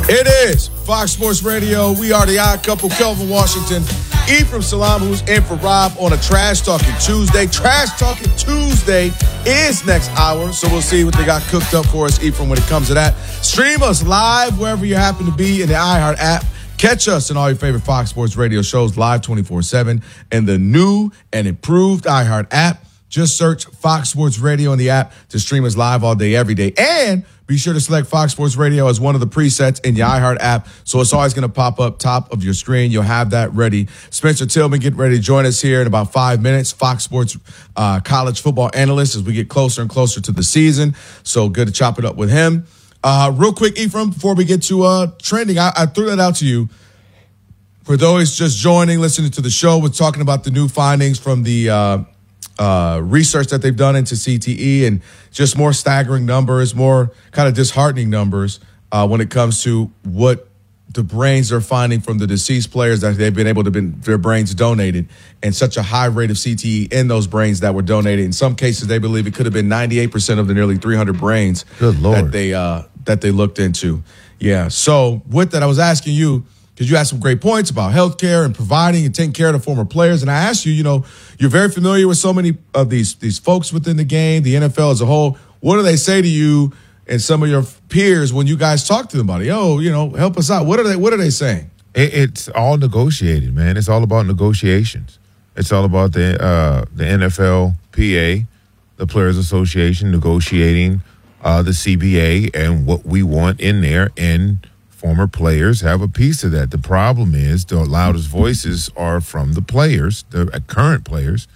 It is Fox Sports Radio. We are the Odd Couple, Kelvin Washington, Ephraim Salam, who's in for Rob on a Trash Talking Tuesday. Trash Talking Tuesday is next hour, so we'll see what they got cooked up for us, Ephraim, when it comes to that. Stream us live wherever you happen to be in the iHeart app. Catch us in all your favorite Fox Sports Radio shows live 24/7 in the new and improved iHeart app. Just search Fox Sports Radio in the app to stream us live all day, every day. And be sure to select Fox Sports Radio as one of the presets in your iHeart app, so it's always going to pop up top of your screen. You'll have that ready. Spencer Tillman, get ready to join us here in about 5 minutes. Fox Sports college football analyst as we get closer and closer to the season. So good to chop it up with him. Real quick, Ephraim, before we get to trending, I threw that out to you. For those just joining, listening to the show, we're talking about the new findings from the research that they've done into CTE and just more staggering numbers, more kind of disheartening numbers when it comes to what the brains are finding from the deceased players that they've been able to their brains donated, and such a high rate of CTE in those brains that were donated. In some cases, they believe it could have been 98% of the nearly 300 brains that they looked into. Yeah. So with that, I was asking you, because you had some great points about healthcare and providing and taking care of the former players. And I asked you, you're very familiar with so many of these folks within the game, the NFL as a whole. What do they say to you and some of your peers when you guys talk to them about it? Help us out. What are they saying? It's all negotiated, man. It's all about negotiations. It's all about the NFLPA, the Players Association, negotiating the CBA and what we want in there, and former players have a piece of that. The problem is the loudest voices are from the players, the current players.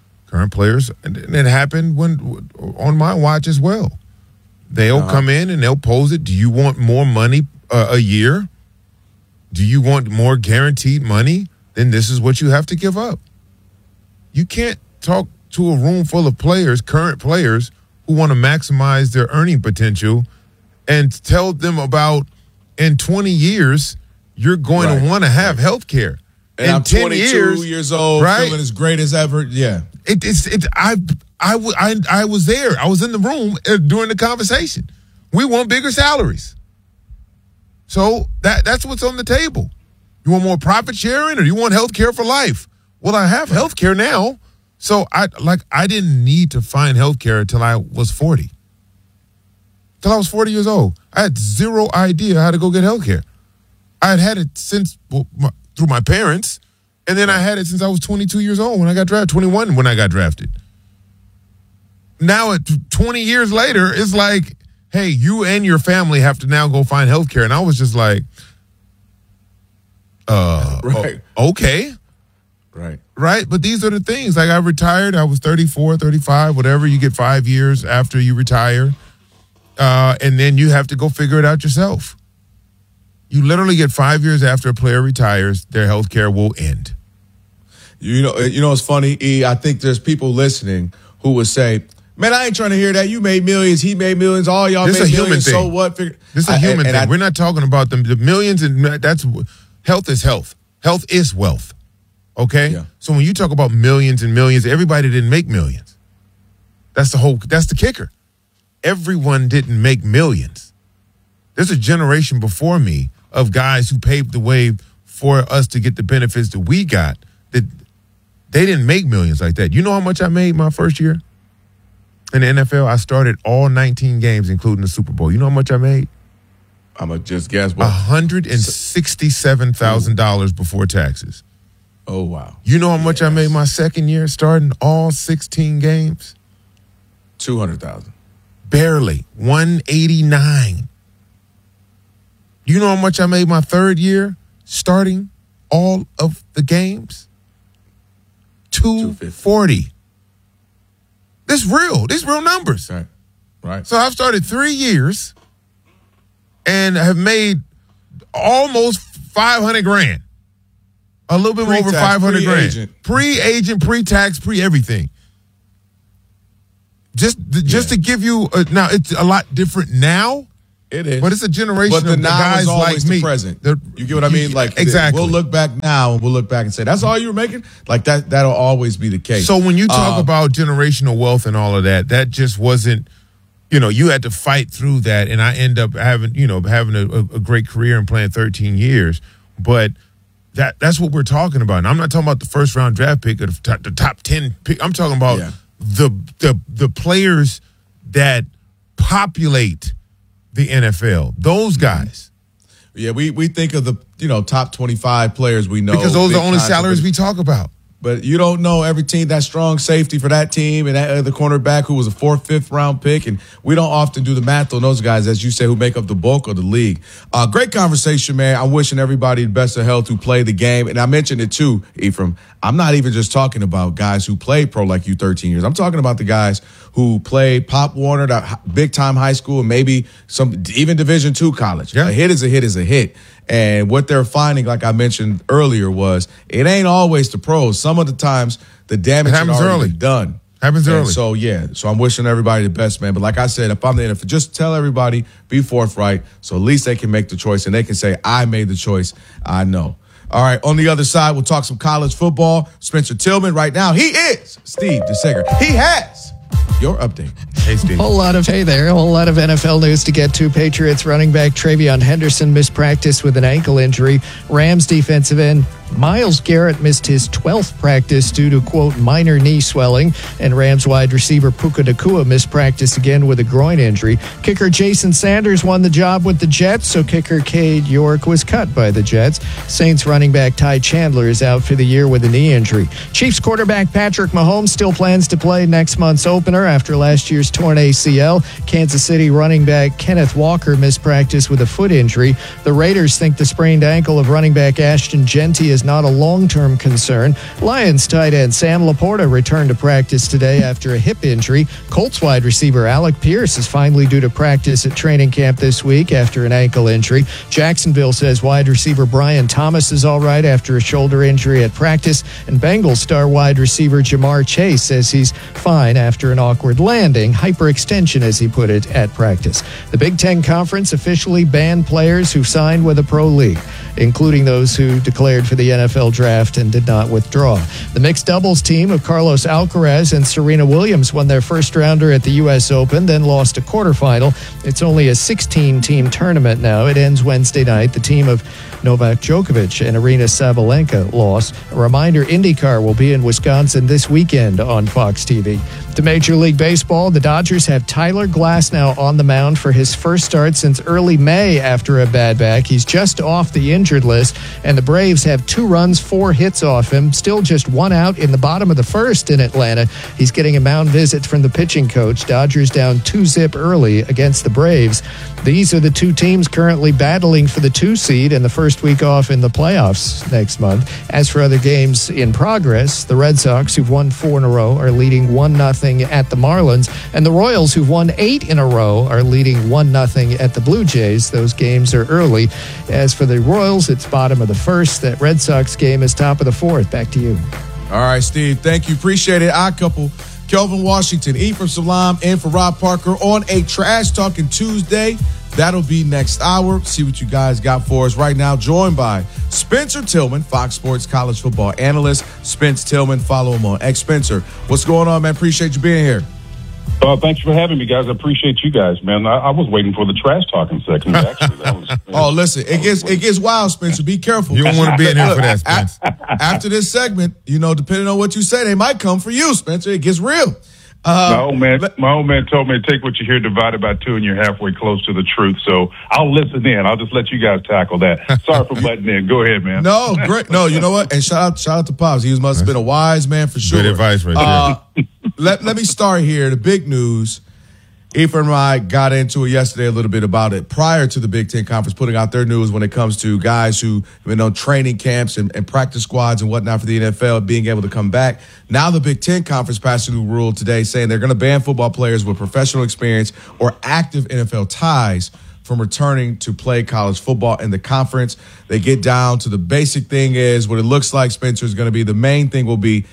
And it happened on my watch as well. They'll come in and they'll pose it. Do you want more money a year? Do you want more guaranteed money? Then this is what you have to give up. You can't talk to a room full of players, current players, who want to maximize their earning potential and tell them about, in 20 years, you're going to want to have health care. And in I'm 22 years old, feeling as great as ever. Yeah. I was there. I was in the room during the conversation. We want bigger salaries. So that's what's on the table. You want more profit sharing, or you want health care for life? Well, I have health care now. So I didn't need to find health care until I was 40. Till I was 40 years old. I had zero idea how to go get health care. I had it since through my parents, and then I had it since I was 22 years old when I got drafted, 21 when I got drafted. Now, at 20 years later, it's like, hey, you and your family have to now go find health care. And I was just like, right. Okay. Right. But these are the things. Like, I retired. I was 34, 35, whatever. You get 5 years after you retire. And then you have to go figure it out yourself. You literally get 5 years after a player retires, their health care will end. It's funny, E. I think there's people listening who would say, man, I ain't trying to hear that. You made millions. He made millions. All y'all made millions. So what? This is a human thing. We're not talking about the millions. And health is health. Health is wealth. Okay? Yeah. So when you talk about millions and millions, everybody didn't make millions. That's the kicker. Everyone didn't make millions. There's a generation before me of guys who paved the way for us to get the benefits that we got, that they didn't make millions like that. You know how much I made my first year in the NFL? I started all 19 games, including the Super Bowl. You know how much I made? I'm going to just guess what? $167,000 before taxes. Oh, wow. You know how much I made my second year starting all 16 games? $200,000. Barely. $189,000. You know how much I made my third year starting all of the games? $240,000. This real. These real numbers. Right. So I've started 3 years and have made almost $500,000. A little bit over $500,000. Pre-agent, pre-tax, pre-everything. Just to give you now, it's a lot different now. It is, but it's a generation of the guys like me. The present. You get what I mean? Like, exactly. We'll look back now and we'll look back and say, that's all you were making? Like, that'll always be the case. So when you talk about generational wealth and all of that, that just wasn't, you had to fight through that, and I end up having a great career and playing 13 years. But that's what we're talking about. And I'm not talking about the first round draft pick or the top 10 pick. I'm talking about the players that populate the NFL. Those guys. Yeah, we think of the top 25 players we know, because those are the only salaries we talk about. But you don't know every team. That strong safety for that team and that other cornerback who was a 4th, 5th round pick. And we don't often do the math on those guys, as you say, who make up the bulk of the league. Great conversation, man. I'm wishing everybody the best of health who play the game. And I mentioned it too, Ephraim. I'm not even just talking about guys who played pro like you 13 years. I'm talking about the guys who played Pop Warner, big time high school, and maybe even Division II college. Yeah. A hit is a hit is a hit. And what they're finding, like I mentioned earlier, was it ain't always the pros. Some of the times the damage is already done. Happens early. So I'm wishing everybody the best, man. But like I said, if I'm the NFL, just tell everybody, be forthright, so at least they can make the choice and they can say, I made the choice. I know. All right, on the other side, we'll talk some college football. Spencer Tillman right now, he is Steve DeSager. He has your update. Hey, Steve. A whole lot of NFL news to get to. Patriots running back TreVeyon Henderson mispracticed with an ankle injury. Rams defensive end Myles Garrett missed his 12th practice due to, quote, minor knee swelling. And Rams wide receiver Puka Nacua missed practice again with a groin injury. Kicker Jason Sanders won the job with the Jets, so kicker Cade York was cut by the Jets. Saints running back Ty Chandler is out for the year with a knee injury. Chiefs quarterback Patrick Mahomes still plans to play next month's opener after last year's torn ACL. Kansas City running back Kenneth Walker missed practice with a foot injury. The Raiders think the sprained ankle of running back Ashton Genty is not a long-term concern. Lions tight end Sam Laporta returned to practice today after a hip injury. Colts wide receiver Alec Pierce is finally due to practice at training camp this week after an ankle injury. Jacksonville says wide receiver Brian Thomas is all right after a shoulder injury at practice. And Bengals star wide receiver Jamar Chase says he's fine after an awkward landing, hyperextension as he put it, at practice. The Big Ten Conference officially banned players who signed with a pro league, including those who declared for the NFL draft and did not withdraw. The mixed doubles team of Carlos Alcaraz and Serena Williams won their first rounder at the U.S. Open, then lost a quarterfinal. It's only a 16-team tournament now. It ends Wednesday night. The team of Novak Djokovic and Arina Sabalenka lost. A reminder, IndyCar will be in Wisconsin this weekend on Fox TV. To Major League Baseball, the Dodgers have Tyler Glasnow on the mound for his first start since early May after a bad back. He's just off the injured list, and the Braves have 2 runs, 4 hits off him. Still just 1 out in the bottom of the first in Atlanta. He's getting a mound visit from the pitching coach. Dodgers down 2-0 early against the Braves. These are the 2 teams currently battling for the 2 seed and the first week off in the playoffs next month. As for other games in progress, the Red Sox, who've won 4 in a row, are leading 1-0 at the Marlins, and the Royals, who've won 8 in a row, are leading 1-0 at the Blue Jays. Those games are early. As for the Royals, it's bottom of the first. That Red Sox game is top of the fourth. Back to you. All right, Steve. Thank you. Appreciate it. Odd couple. Kelvin Washington, Ephraim Salam, and for Rob Parker on a Trash Talking Tuesday. That'll be next hour. See what you guys got for us right now. Joined by Spencer Tillman, Fox Sports college football analyst. Spence Tillman, follow him on X. Spencer, what's going on, man? Appreciate you being here. Thanks for having me, guys. I appreciate you guys, man. I was waiting for the trash talking section. Actually, oh, listen, it gets wild, Spencer. Be careful. You don't want to be in here for that, Spence. After this segment, depending on what you say, they might come for you, Spencer. It gets real. My old man told me to take what you hear, divide it by 2, and you're halfway close to the truth. So I'll listen in. I'll just let you guys tackle that. Sorry for butting in. Go ahead, man. No, great. No, you know what? And shout out to Pops. He must have been a wise man for sure. Good advice right there. Let me start here. The big news. Ephraim and I got into it yesterday a little bit about it prior to the Big Ten Conference putting out their news when it comes to guys who have been on training camps and practice squads and whatnot for the NFL being able to come back. Now the Big Ten Conference passed a new rule today saying they're going to ban football players with professional experience or active NFL ties from returning to play college football in the conference. They get down to the basic thing is what it looks like, Spencer, is going to be the main thing will be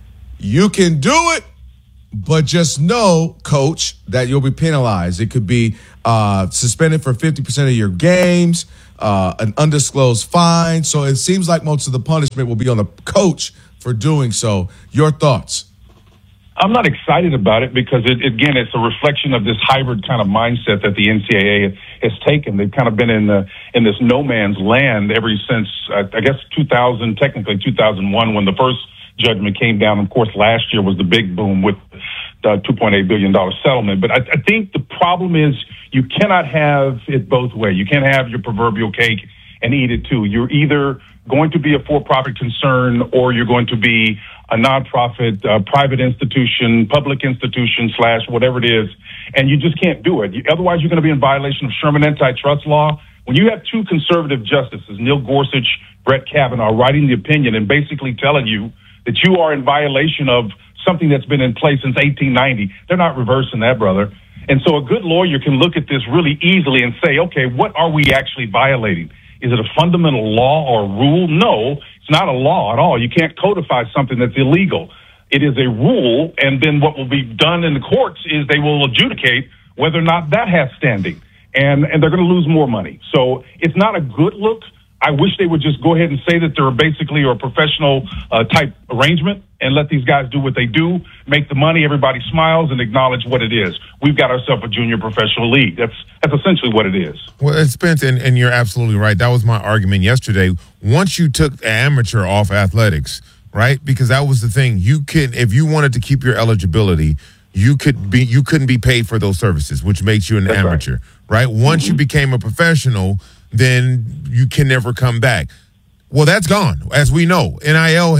you can do it, but just know, coach, that you'll be penalized. It could be suspended for 50% of your games, an undisclosed fine. So it seems like most of the punishment will be on the coach for doing so. Your thoughts? I'm not excited about it because, it's a reflection of this hybrid kind of mindset that the NCAA has taken. They've kind of been in this no man's land ever since, I guess, 2000, technically 2001, when the first judgment came down. Of course, last year was the big boom with the $2.8 billion settlement. But I think the problem is you cannot have it both ways. You can't have your proverbial cake and eat it too. You're either going to be a for-profit concern or you're going to be a nonprofit, private institution, public institution / whatever it is, and you just can't do it. Otherwise, you're going to be in violation of Sherman antitrust law. When you have two conservative justices, Neil Gorsuch, Brett Kavanaugh, writing the opinion and basically telling you that you are in violation of something that's been in place since 1890, they're not reversing that, brother. And so a good lawyer can look at this really easily and say, okay, what are we actually violating? Is it a fundamental law or rule? No, it's not a law at all. You can't codify something that's illegal. It is a rule, and then what will be done in the courts is they will adjudicate whether or not that has standing, and they're going to lose more money. So it's not a good look. I wish they would just go ahead and say that they're basically a professional type arrangement and let these guys do what they do, make the money, everybody smiles, and acknowledge what it is. We've got ourselves a junior professional league. That's essentially what it is. Well, Spence, and you're absolutely right. That was my argument yesterday. Once you took amateur off athletics, right? Because that was the thing. If you wanted to keep your eligibility, you couldn't be paid for those services, which makes you an amateur, right? Once you became a professional, then you can never come back. Well, that's gone, as we know. NIL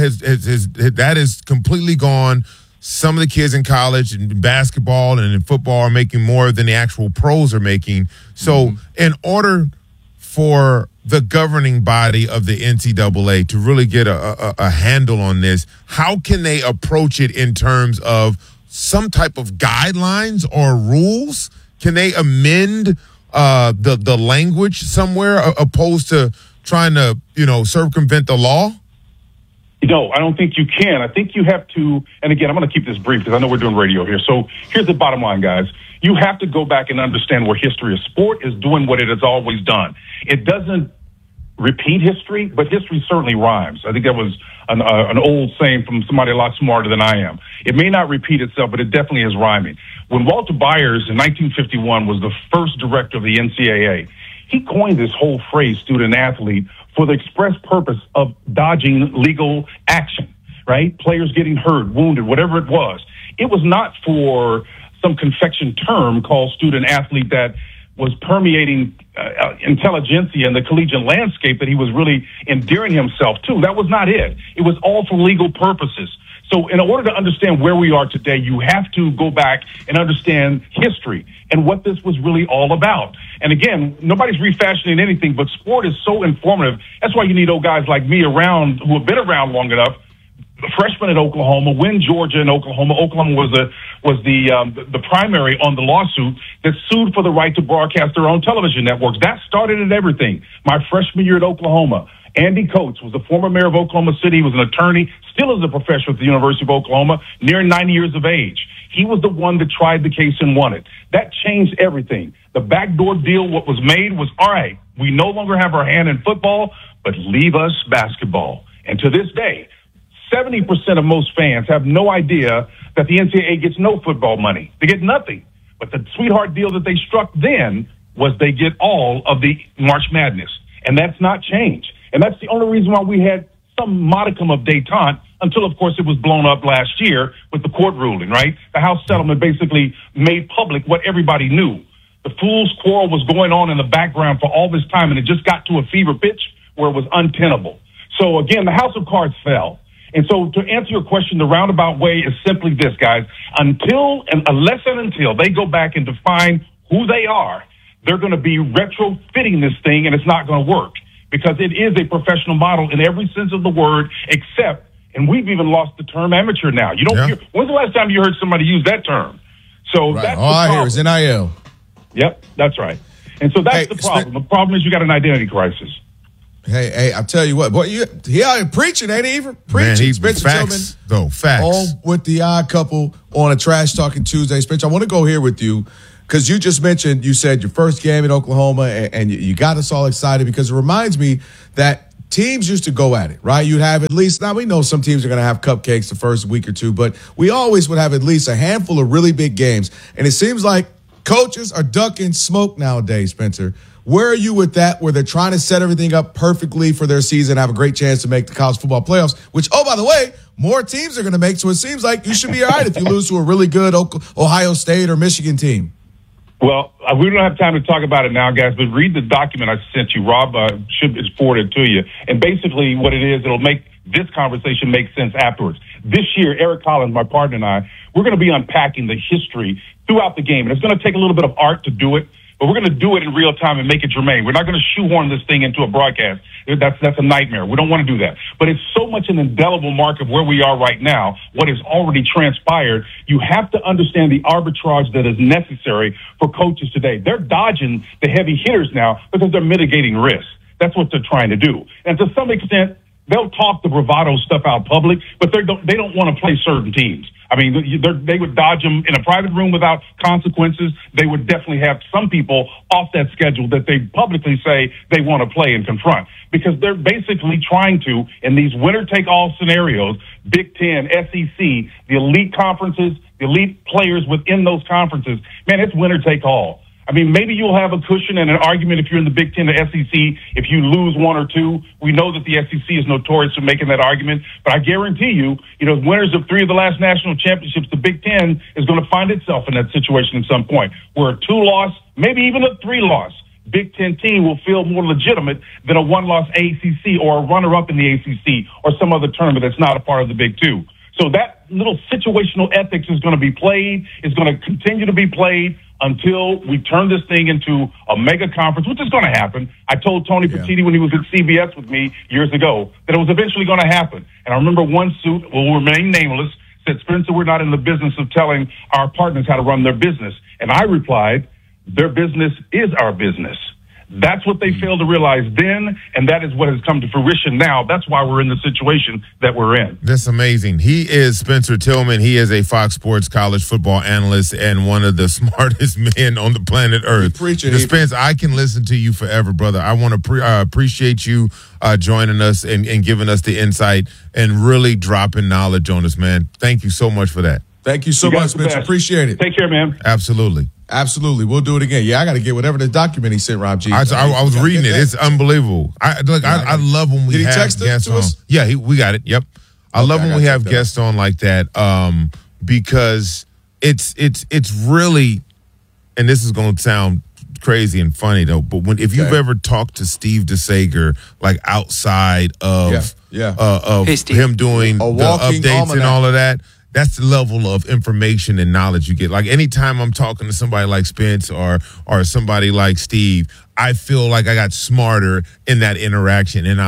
that is completely gone. Some of the kids in college and basketball and in football are making more than the actual pros are making. So in order for the governing body of the NCAA to really get a handle on this, how can they approach it in terms of some type of guidelines or rules? Can they amend the language somewhere opposed to trying to, circumvent the law? No, I don't think you can. I think you have to, and again, I'm going to keep this brief because I know we're doing radio here. So here's the bottom line, guys. You have to go back and understand where history of sport is doing what it has always done. It doesn't repeat history, but history certainly rhymes. I think that was an old saying from somebody a lot smarter than I am. It may not repeat itself, but it definitely is rhyming. When Walter Byers in 1951 was the first director of the NCAA, he coined this whole phrase, student athlete, for the express purpose of dodging legal action, right? Players getting hurt, wounded, whatever it was. It was not for some confection term called student athlete that was permeating intelligentsia in the collegiate landscape that he was really endearing himself to. That was not it. It was all for legal purposes. So in order to understand where we are today, you have to go back and understand history and what this was really all about. And again, nobody's refashioning anything, but sport is so informative. That's why you need old guys like me around who have been around long enough. Freshman at Oklahoma, Win Georgia in Oklahoma. Oklahoma was the primary on the lawsuit that sued for the right to broadcast their own television networks. That started at everything. My freshman year at Oklahoma, Andy Coates was the former mayor of Oklahoma City. He was an attorney, still is a professor at the University of Oklahoma, near 90 years of age. He was the one that tried the case and won it. That changed everything. The backdoor deal, what was made was, all right, we no longer have our hand in football, but leave us basketball. And to this day, 70% of most fans have no idea that the NCAA gets no football money. They get nothing. But the sweetheart deal that they struck then was they get all of the March Madness. And that's not changed. And that's the only reason why we had some modicum of detente until, of course, it was blown up last year with the court ruling, right? The House settlement basically made public what everybody knew. The fool's quarrel was going on in the background for all this time, and it just got to a fever pitch where it was untenable. So, again, the house of cards fell. And so to answer your question, the roundabout way is simply this, guys. Unless they go back and define who they are, they're going to be retrofitting this thing, and it's not going to work because it is a professional model in every sense of the word, except, and we've even lost the term amateur now. You don't hear, when's the last time you heard somebody use that term? So that's all I hear is NIL. Yep, that's right. And so that's the problem. The problem is you got an identity crisis. Hey, I tell you what, boy, he out here preaching, ain't he? Even preaching. Spencer facts, Tillman, facts. On with the Odd Couple on a Trash Talking Tuesday. Spencer, I want to go here with you because you just mentioned, you said your first game in Oklahoma, and you got us all excited because it reminds me that teams used to go at it, right? You'd have at least, now we know some teams are going to have cupcakes the first week or two, but we always would have at least a handful of really big games. And it seems like coaches are ducking smoke nowadays, Spencer. Where are you with that, where they're trying to set everything up perfectly for their season, have a great chance to make the college football playoffs, which, oh, by the way, more teams are going to make, so it seems like you should be all right if you lose to a really good Ohio State or Michigan team. Well, we don't have time to talk about it now, guys, but read the document I sent you. Rob should is forwarded to you. And basically what it is, it'll make this conversation make sense afterwards. This year, Eric Collins, my partner, and I, we're going to be unpacking the history throughout the game. And it's going to take a little bit of art to do it, but we're going to do it in real time and make it germane. We're not going to shoehorn this thing into a broadcast. That's a nightmare. We don't want to do that. But it's so much an indelible mark of where we are right now, what has already transpired. You have to understand the arbitrage that is necessary for coaches today. They're dodging the heavy hitters now because they're mitigating risk. That's what they're trying to do. And to some extent, they'll talk the bravado stuff out public, but they don't want to play certain teams. I mean, they would dodge them in a private room without consequences. They would definitely have some people off that schedule that they publicly say they want to play and confront, because they're basically trying to, in these winner-take-all scenarios, Big Ten, SEC, the elite conferences, the elite players within those conferences, man, it's winner-take-all. I mean, maybe you'll have a cushion and an argument if you're in the Big Ten or SEC if you lose one or two. We know that the SEC is notorious for making that argument, but I guarantee you, winners of 3 of the last national championships, the Big Ten is going to find itself in that situation at some point where a 2-loss, maybe even a 3-loss Big Ten team will feel more legitimate than a 1-loss ACC or a runner-up in the ACC or some other tournament that's not a part of the Big Two. So that little situational ethics is going to be played, is going to continue to be played until we turn this thing into a mega conference, which is going to happen. I told Tony Petitti when he was at CBS with me years ago that it was eventually going to happen. And I remember one suit, will remain nameless, said, Spencer, we're not in the business of telling our partners how to run their business. And I replied, their business is our business. That's what they failed to realize then, and that is what has come to fruition now. That's why we're in the situation that we're in. That's amazing. He is Spencer Tillman. He is a Fox Sports college football analyst and one of the smartest men on the planet Earth. Spence, I can listen to you forever, brother. I want to appreciate you joining us and giving us the insight and really dropping knowledge on us, man. Thank you so much for that. Thank you so much, Spencer. Appreciate it. Take care, man. Absolutely. Absolutely. We'll do it again. Yeah, I got to get whatever the document he sent, Rob G. I was reading it. It's unbelievable. I love when we have guests on. Yeah, we got it. Yep. I love when we have guests on like that because it's really, and this is going to sound crazy and funny though, but if you've ever talked to Steve DeSager, like outside of him doing the updates and all of that, that's the level of information and knowledge you get. Like anytime I'm talking to somebody like Spence or somebody like Steve, I feel like I got smarter in that interaction. And I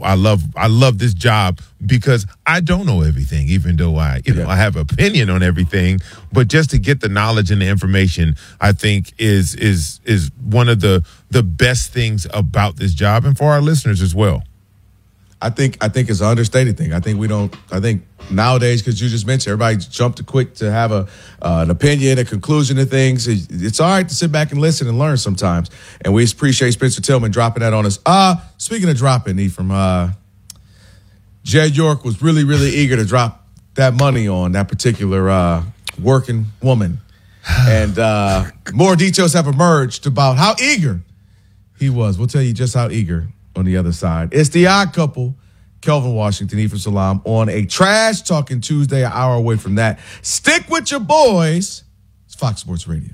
love this job because I don't know everything, even though I have opinion on everything. But just to get the knowledge and the information, I think is one of the best things about this job, and for our listeners as well. I think it's an understated thing. I think nowadays, because you just mentioned, everybody jumped quick to have an opinion, a conclusion to things. It's all right to sit back and listen and learn sometimes. And we appreciate Spencer Tillman dropping that on us. Speaking of dropping, Ephraim, Jed York was really, really eager to drop that money on that particular working woman. And more details have emerged about how eager he was. We'll tell you just how eager on the other side. It's the Odd Couple, Kelvin Washington, Ephraim Salam, on a Trash Talking Tuesday, an hour away from that. Stick with your boys. It's Fox Sports Radio.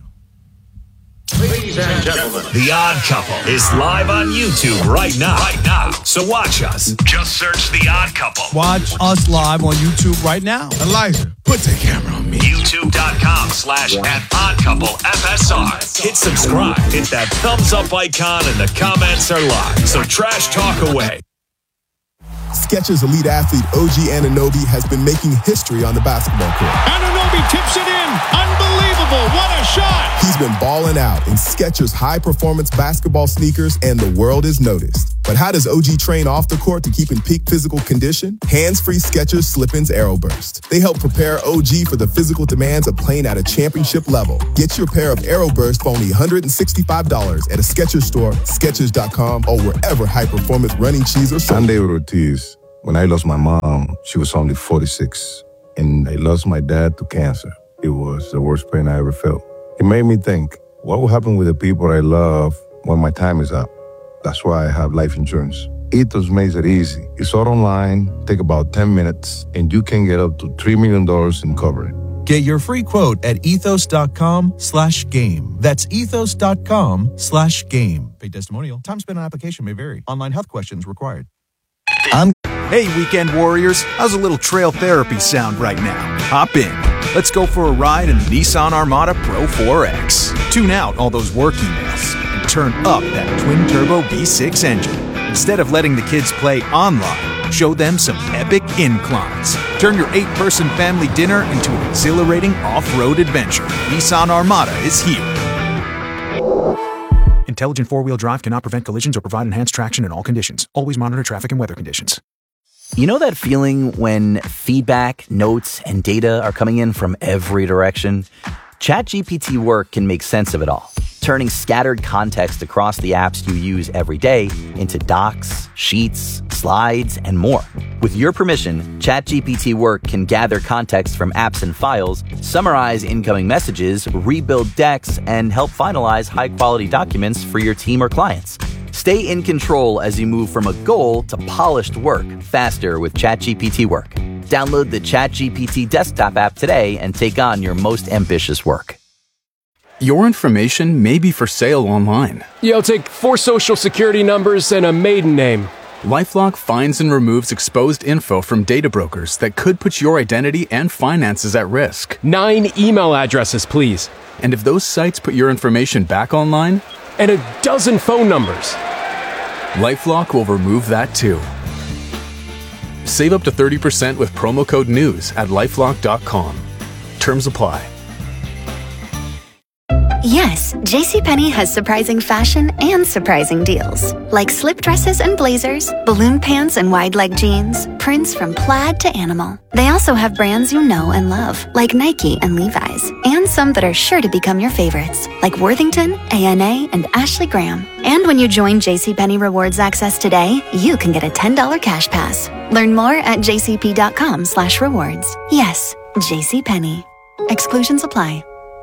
Ladies and gentlemen, The Odd Couple is live on YouTube right now. So watch us. Just search The Odd Couple. Watch us live on YouTube right now. Elijah, put the camera on me. YouTube.com/@OddCoupleFSR. Hit subscribe. Hit that thumbs up icon, and the comments are live. So trash talk away. Skechers elite athlete OG Anunoby has been making history on the basketball court. Anunoby He tips it in. Unbelievable. What a shot. He's been balling out in Skechers high-performance basketball sneakers, and the world is noticed. But how does OG train off the court to keep in peak physical condition? Hands-free Skechers Slip-ins AeroBurst. They help prepare OG for the physical demands of playing at a championship level. Get your pair of AeroBurst for only $165 at a Skechers store, Skechers.com, or wherever high-performance running shoes are sold. Sunday Ortiz. When I lost my mom, she was only 46, and I lost my dad to cancer. It was the worst pain I ever felt. It made me think, what will happen with the people I love when my time is up? That's why I have life insurance. Ethos makes it easy. It's all online, take about 10 minutes, and you can get up to $3 million in coverage. Get your free quote at ethos.com/game. That's ethos.com/game. Paid testimonial. Time spent on application may vary. Online health questions required. Hey, weekend warriors. How's a little trail therapy sound right now? Hop in. Let's go for a ride in the Nissan Armada Pro 4X. Tune out all those work emails and turn up that twin-turbo V6 engine. Instead of letting the kids play online, show them some epic inclines. Turn your 8-person family dinner into an exhilarating off-road adventure. Nissan Armada is here. Intelligent four-wheel drive cannot prevent collisions or provide enhanced traction in all conditions. Always monitor traffic and weather conditions. You know that feeling when feedback, notes, and data are coming in from every direction? ChatGPT Work can make sense of it all, turning scattered context across the apps you use every day into docs, sheets, slides, and more. With your permission, ChatGPT Work can gather context from apps and files, summarize incoming messages, rebuild decks, and help finalize high-quality documents for your team or clients. Stay in control as you move from a goal to polished work faster with ChatGPT Work. Download the ChatGPT desktop app today and take on your most ambitious work. Your information may be for sale online. Yeah, I'll take 4 social security numbers and a maiden name. LifeLock finds and removes exposed info from data brokers that could put your identity and finances at risk. 9 email addresses, please. And if those sites put your information back online? And a dozen phone numbers. LifeLock will remove that too. Save up to 30% with promo code NEWS at LifeLock.com. Terms apply. Yes, JCPenney has surprising fashion and surprising deals. Like slip dresses and blazers, balloon pants and wide leg jeans, prints from plaid to animal. They also have brands you know and love, like Nike and Levi's, and some that are sure to become your favorites, like Worthington, ANA, and Ashley Graham. And when you join JCPenney Rewards Access today, you can get a $10 cash pass. Learn more at jcp.com/rewards. Yes, JCPenney. Exclusions apply.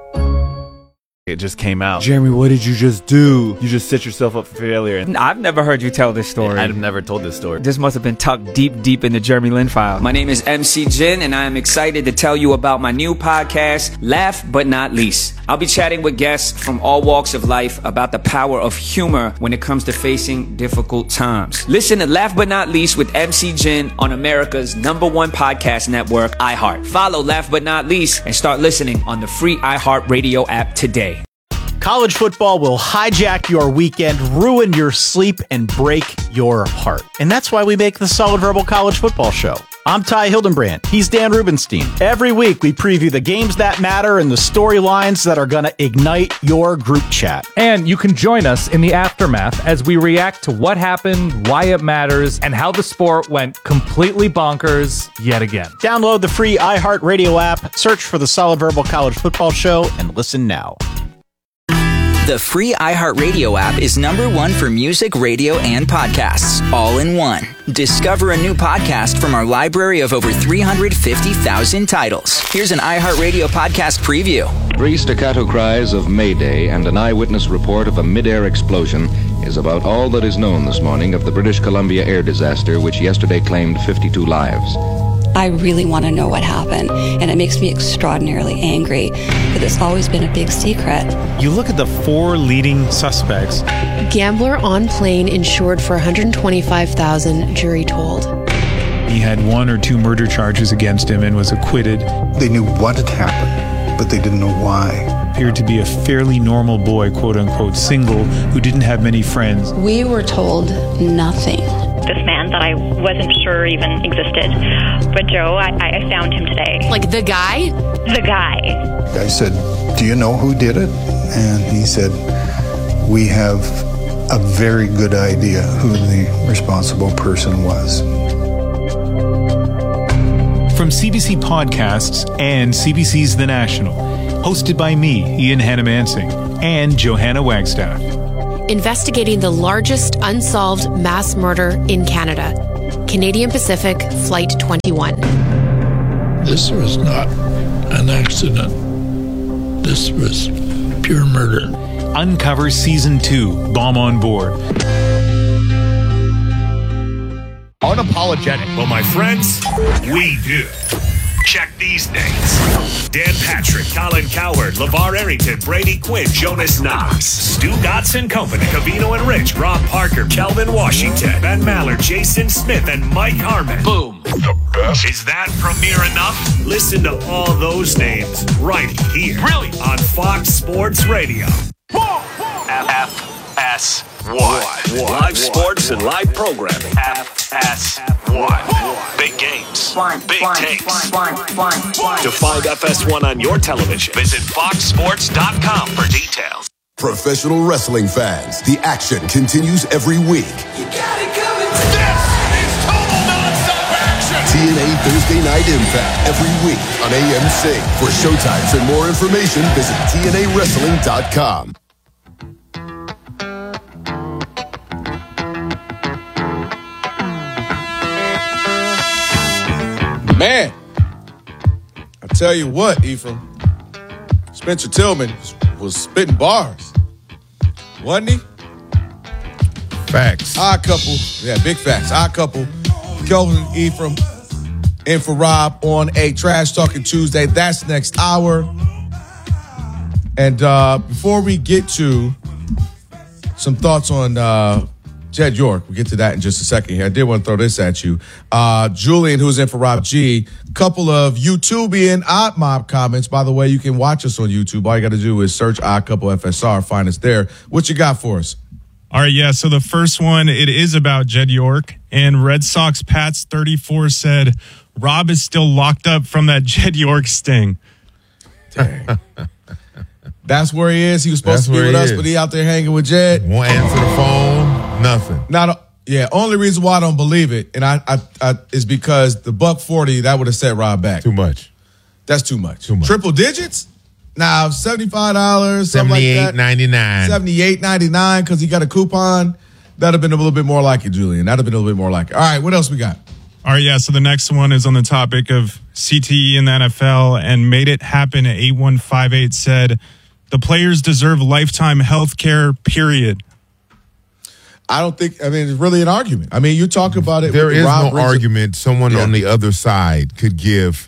It just came out. Jeremy, what did you just do? You just set yourself up for failure. I've never heard you tell this story. I've never told this story. This must have been tucked deep in the Jeremy Lin file. My name is MC Jin, and I am excited to tell you about my new podcast, Laugh But Not Least. I'll be chatting with guests from all walks of life about the power of humor when it comes to facing difficult times. Listen to Laugh But Not Least with MC Jin on America's #1 podcast network, iHeart. Follow Laugh But Not Least and start listening on the free iHeart Radio app today. College football will hijack your weekend, ruin your sleep, and break your heart. And that's why we make the Solid Verbal College Football Show. I'm Ty Hildenbrand. He's Dan Rubenstein. Every week, we preview the games that matter and the storylines that are going to ignite your group chat. And you can join us in the aftermath as we react to what happened, why it matters, and how the sport went completely bonkers yet again. Download the free iHeartRadio app, search for the Solid Verbal College Football Show, and listen now. The free iHeartRadio app is #1 for music, radio, and podcasts, all in one. Discover a new podcast from our library of over 350,000 titles. Here's an iHeartRadio podcast preview. 3 staccato cries of Mayday and an eyewitness report of a mid-air explosion is about all that is known this morning of the British Columbia air disaster, which yesterday claimed 52 lives. I really want to know what happened, and it makes me extraordinarily angry that it's always been a big secret. You look at the 4 leading suspects. Gambler on plane insured for $125,000, jury told. He had 1 or 2 murder charges against him and was acquitted. They knew what had happened, but they didn't know why. appeared to be a fairly normal boy, quote unquote, single, who didn't have many friends. We were told nothing. This man that I wasn't sure even existed. But Joe, I found him today. Like the guy? The guy. I said, do you know who did it? And he said, we have a very good idea who the responsible person was. From CBC Podcasts and CBC's The National, hosted by me, Ian Hannamansing, and Johanna Wagstaff. Investigating the largest unsolved mass murder in Canada. Canadian Pacific Flight 21. This was not an accident. This was pure murder. Uncover Season 2, Bomb on Board. Unapologetic. Well, my friends, we do. Check these names. Dan Patrick, Colin Cowherd, LeVar Arrington, Brady Quinn, Jonas Knox, Stu Godson Company, Cavino and Rich, Rob Parker, Kelvin Washington, Ben Mallard, Jason Smith, and Mike Harmon. Boom. The best. Is that premiere enough? Listen to all those names right here. Really? On Fox Sports Radio. FS1. Live sports and live programming. FS1. Big games. Big takes. To find FS1 on your television, visit foxsports.com for details. Professional wrestling fans, the action continues every week. You got it coming. This is total nonstop action. TNA Thursday Night Impact every week on AMC. For showtimes and more information, visit TNAWrestling.com. Man, I tell you what, Ephraim, Spencer Tillman was spitting bars, wasn't he? Facts. Odd couple. Yeah, big facts. Odd couple. Kelvin, Ephraim, in for Rob on a Trash Talking Tuesday. That's next hour. And before we get to some thoughts on Jed York, we'll get to that in just a second here. I did want to throw this at you. Julian, who's in for Rob G, couple of YouTubian Odd Mob comments. By the way, you can watch us on YouTube. All you got to do is search Odd Couple FSR, find us there. What you got for us? All right, yeah, so the first one, it is about Jed York, and Red Sox Pats 34 said, Rob is still locked up from that Jed York sting. Dang. That's where he is. He was supposed to be with us, but he out there hanging with Jed. Won't answer the phone, nothing. Only reason why I don't believe it, and I is because the $140, that would have set Rob back. Too much. That's too much. Triple digits? Now, $75, something like that. $78.99. $78.99 because he got a coupon. That'd have been a little bit more like it, Julian. That'd have been a little bit more like it. All right, what else we got? All right, yeah, so the next one is on the topic of CTE in the NFL, and Made It Happen at 8158 said, the players deserve lifetime health care, period. I don't think, it's really an argument. You talk about it. There is no argument someone on the other side could give.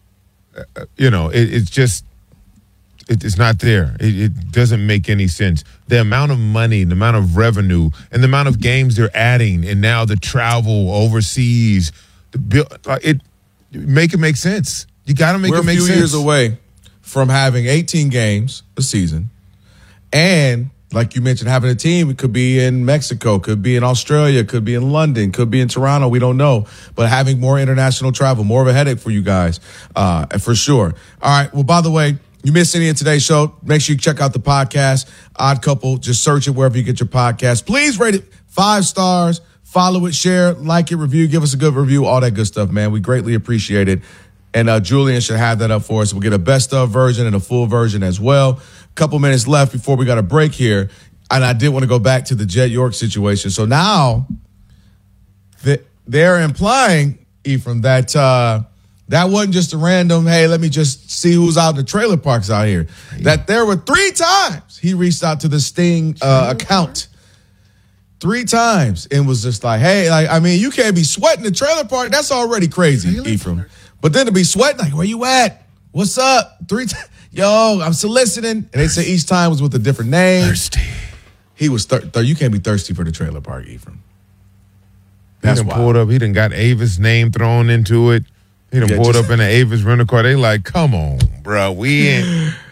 It's just, it's not there. It doesn't make any sense. The amount of money, the amount of revenue, and the amount of games they're adding, and now the travel overseas, make it make sense. You got to make it make sense. We're a few years away from having 18 games a season, and like you mentioned, having a team. It could be in Mexico, could be in Australia, could be in London, could be in Toronto. We don't know. But having more international travel, more of a headache for you guys, for sure. All right. Well, by the way, you missed any of today's show, make sure you check out the podcast, Odd Couple. Just search it wherever you get your podcast. Please rate it 5 stars. Follow it, share it, like it, review, give us a good review, all that good stuff, man. We greatly appreciate it. And Julian should have that up for us. We'll get a best of version and a full version as well. A couple minutes left before we got a break here. And I did want to go back to the Jed York situation. So now they're implying, Ephraim, that that wasn't just a random, hey, let me just see who's out in the trailer parks out here. That there were 3 times he reached out to the Sting account. 3 times and was just like, hey, you can't be sweating the trailer park. That's already crazy, Ephraim. But then to be sweating, like, where you at? What's up? 3 times. Yo, I'm soliciting. And they say each time was with a different name. Thirsty. He was you can't be thirsty for the trailer park, Ephraim. That's why. Pulled up. He done got Avis' name thrown into it. He done pulled up in an Avis rental car. They like, come on, bro. We ain't.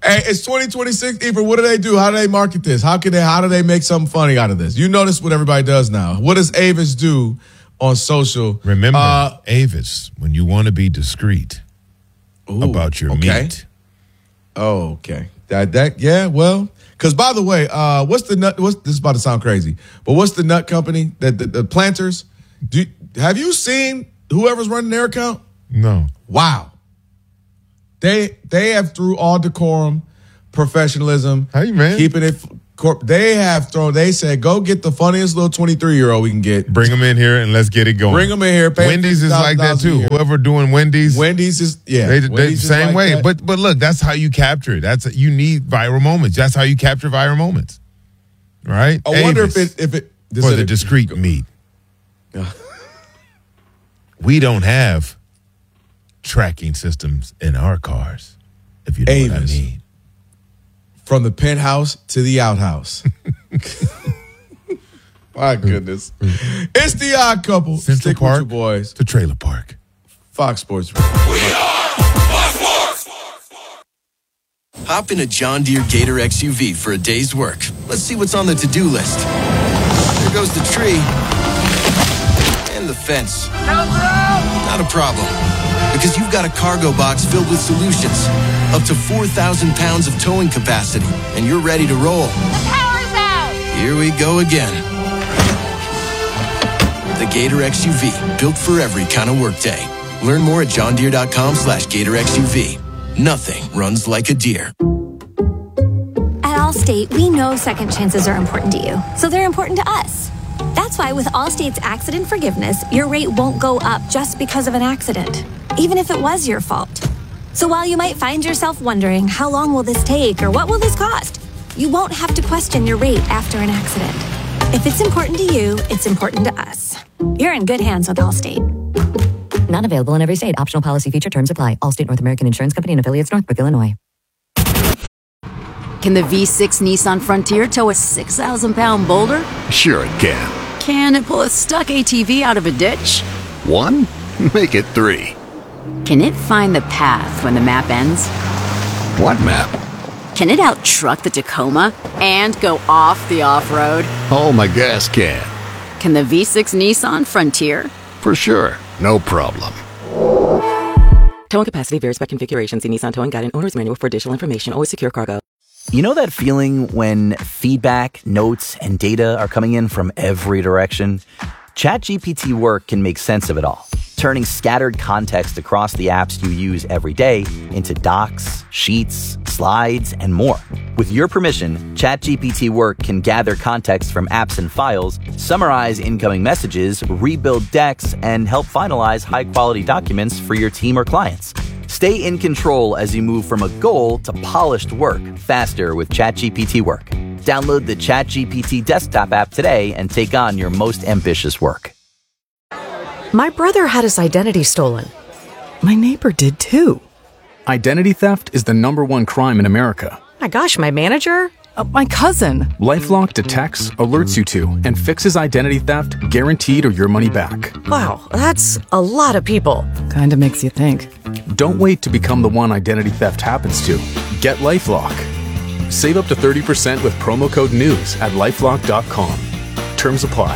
Hey, it's 2026. Even what do they do? How do they market this? How do they make something funny out of this? You notice what everybody does now. What does Avis do on social? Remember, Avis, when you want to be discreet about your meat. Oh, okay. Well, because by the way, this is about to sound crazy, but what's the nut company that the Planters? Have you seen whoever's running their account? No. Wow. They have, through all decorum, professionalism, keeping it. They said, go get the funniest little 23-year-old we can get. Bring them in here and let's get it going. Bring them in here. Wendy's is like that too. Whoever doing Wendy's is they same like way. That. But look, that's how you capture it. You need viral moments. That's how you capture viral moments, right? I wonder if it for the discreet meat. We don't have tracking systems in our cars, if you know what I mean. From the penthouse to the outhouse. My goodness. It's the Odd Couple. Central Stick Park with you boys. to Trailer Park. Fox Sports. Hop in a John Deere Gator XUV for a day's work. Let's see what's on the to-do list. There goes the tree. And the fence. Not a problem. Because you've got a cargo box filled with solutions. Up to 4,000 pounds of towing capacity. And you're ready to roll. The power's out! Here we go again. The Gator XUV. Built for every kind of workday. Learn more at johndeere.com/Gator XUV. Nothing runs like a deer. At Allstate, we know second chances are important to you. So they're important to us. That's why with Allstate's accident forgiveness, your rate won't go up just because of an accident, even if it was your fault. So while you might find yourself wondering, how long will this take or what will this cost? You won't have to question your rate after an accident. If it's important to you, it's important to us. You're in good hands with Allstate. Not available in every state. Optional policy feature terms apply. Allstate North American Insurance Company and affiliates, Northbrook, Illinois. Can the V6 Nissan Frontier tow a 6,000-pound boulder? Sure it can. Can it pull a stuck ATV out of a ditch? 1? Make it 3. Can it find the path when the map ends? What map? Can it out-truck the Tacoma and go off the off-road? Oh, my gas can. Can the V6 Nissan Frontier? For sure. No problem. Towing capacity varies by configuration. See Nissan Towing Guide and Owner's Manual for additional information. Always secure cargo. You know that feeling when feedback, notes, and data are coming in from every direction? ChatGPT Work can make sense of it all, turning scattered context across the apps you use every day into docs, sheets, slides, and more. With your permission, ChatGPT Work can gather context from apps and files, summarize incoming messages, rebuild decks, and help finalize high-quality documents for your team or clients. Stay in control as you move from a goal to polished work faster with ChatGPT Work. Download the ChatGPT desktop app today and take on your most ambitious work. My brother had his identity stolen. My neighbor did too. Identity theft is the #1 crime in America. My gosh, my manager? My cousin. LifeLock detects, alerts you to, and fixes identity theft guaranteed or your money back. Wow, that's a lot of people. Kinda makes you think. Don't wait to become the one identity theft happens to. Get LifeLock. Save up to 30% with promo code NEWS at LifeLock.com. Terms apply.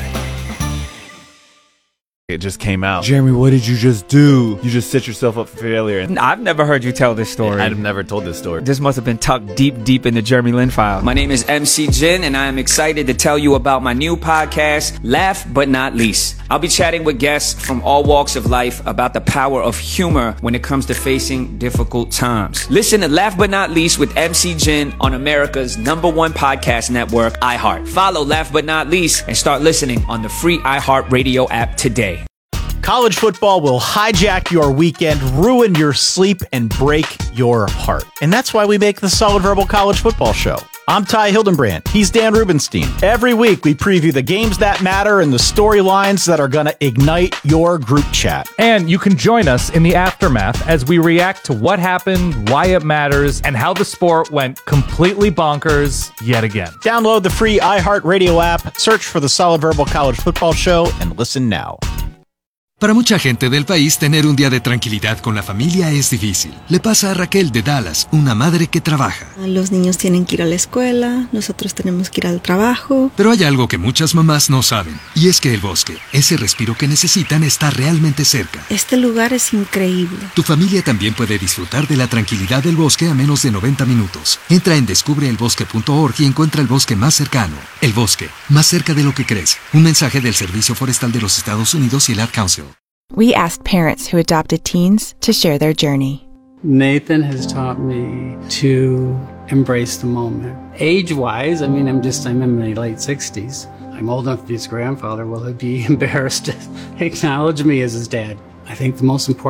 It just came out. Jeremy, what did you just do? You just set yourself up for failure. I've never heard you tell this story. I've never told this story. This must have been tucked deep in the Jeremy Lin file. My name is MC Jin, and I am excited to tell you about my new podcast, Laugh But Not Least. I'll be chatting with guests from all walks of life about the power of humor when it comes to facing difficult times. Listen to Laugh But Not Least with MC Jin on America's #1 podcast network, iHeart. Follow Laugh But Not Least and start listening on the free iHeart Radio app today. College football will hijack your weekend, ruin your sleep, and break your heart. And that's why we make the Solid Verbal College Football Show. I'm Ty Hildenbrand. He's Dan Rubenstein. Every week, we preview the games that matter and the storylines that are going to ignite your group chat. And you can join us in the aftermath as we react to what happened, why it matters, and how the sport went completely bonkers yet again. Download the free iHeartRadio app, search for the Solid Verbal College Football Show, and listen now. Para mucha gente del país, tener un día de tranquilidad con la familia es difícil. Le pasa a Raquel de Dallas, una madre que trabaja. Los niños tienen que ir a la escuela, nosotros tenemos que ir al trabajo. Pero hay algo que muchas mamás no saben, y es que el bosque, ese respiro que necesitan, está realmente cerca. Este lugar es increíble. Tu familia también puede disfrutar de la tranquilidad del bosque a menos de 90 minutos. Entra en descubreelbosque.org y encuentra el bosque más cercano. El bosque, más cerca de lo que crees. Un mensaje del Servicio Forestal de los Estados Unidos y el Ad Council. We asked parents who adopted teens to share their journey. Nathan has taught me to embrace the moment. Age-wise, I'm in my late 60s. I'm old enough to be his grandfather. Will he be embarrassed to acknowledge me as his dad? I think the most important